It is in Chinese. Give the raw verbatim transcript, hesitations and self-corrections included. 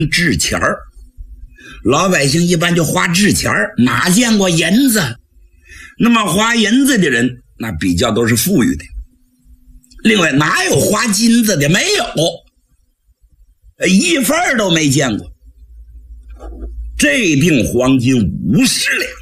纸钱儿。老百姓一般就花纸钱儿，哪见过银子？那么花银子的人，那比较都是富裕的。另外，哪有花金子的？没有，一份都没见过。这锭黄金五十两。